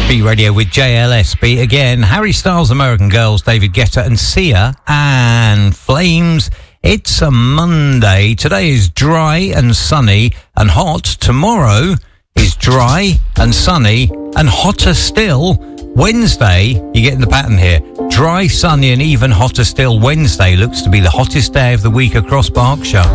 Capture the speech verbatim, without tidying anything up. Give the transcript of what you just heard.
Beat Radio with J L S. Beat again. Harry Styles, American Girls, David Guetta and Sia and Flames. It's a Monday. Today is dry and sunny and hot. Tomorrow is dry and sunny and hotter still. Wednesday, you're getting the pattern here. Dry, sunny and even hotter still. Wednesday looks to be the hottest day of the week across Berkshire.